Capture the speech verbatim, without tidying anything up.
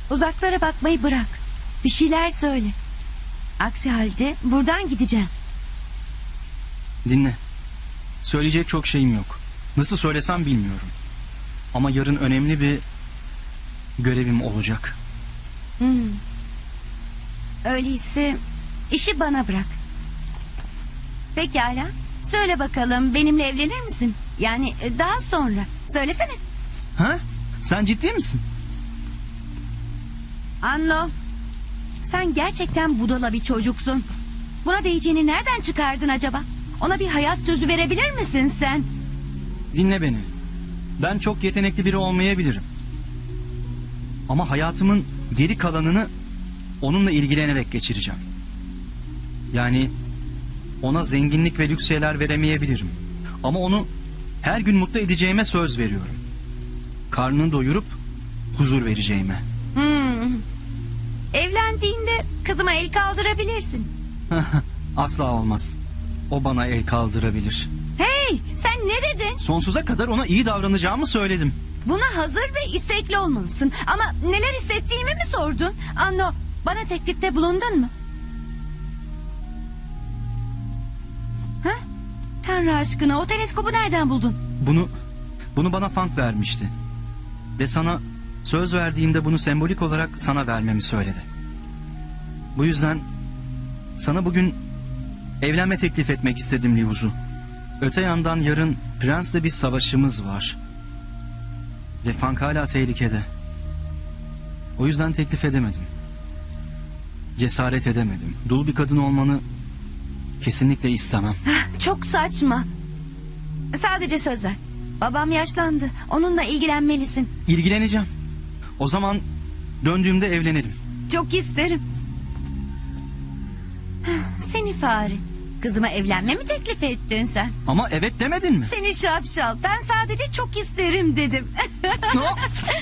Uzaklara bakmayı bırak. Bir şeyler söyle. Aksi halde buradan gideceğim. Dinle. Söyleyecek çok şeyim yok. Nasıl söylesem bilmiyorum. Ama yarın önemli bir görevim olacak. Hmm. Öyleyse işi bana bırak. Pekala. Söyle bakalım, benimle evlenir misin? Yani daha sonra. Söylesene. Ha? Sen ciddi misin? Anlo. Sen gerçekten budala bir çocuksun. Buna değeceğini nereden çıkardın acaba? Ona bir hayat sözü verebilir misin sen? Dinle beni. Ben çok yetenekli biri olmayabilirim. Ama hayatımın geri kalanını onunla ilgilenerek geçireceğim. Yani ona zenginlik ve lüks şeyler veremeyebilirim. Ama onu her gün mutlu edeceğime söz veriyorum. Karnını doyurup huzur vereceğime. Hmm. Evlendiğinde kızıma el kaldırabilirsin. Asla olmaz. O bana el kaldırabilir. Hey, sen ne dedin? Sonsuza kadar ona iyi davranacağımı söyledim. Buna hazır ve istekli olmalısın. Ama neler hissettiğimi mi sordun? Anno, bana teklifte bulundun mu? Ha? Tanrı aşkına, o teleskobu nereden buldun? Bunu bunu bana Funk vermişti. Ve sana söz verdiğimde bunu sembolik olarak sana vermemi söyledi. Bu yüzden sana bugün evlenme teklif etmek istedim Liuzu. Öte yandan yarın Prens'le bir savaşımız var. Ve Funk hala tehlikede. O yüzden teklif edemedim. Cesaret edemedim. Dul bir kadın olmanı kesinlikle istemem. Hah, çok saçma. Sadece söz ver. Babam yaşlandı. Onunla ilgilenmelisin. İlgileneceğim. O zaman döndüğümde evlenelim. Çok isterim. Hah, seni fare. Kızıma evlenme mi teklif ettin sen? Ama evet demedin mi? Seni şapşal. Ben sadece çok isterim dedim. No.